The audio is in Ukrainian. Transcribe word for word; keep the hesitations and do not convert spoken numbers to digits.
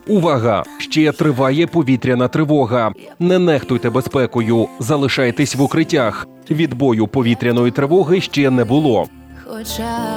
Увага! Ще триває повітряна тривога. Не нехтуйте безпекою, залишайтесь в укриттях. Відбою повітряної тривоги ще не було. Хоча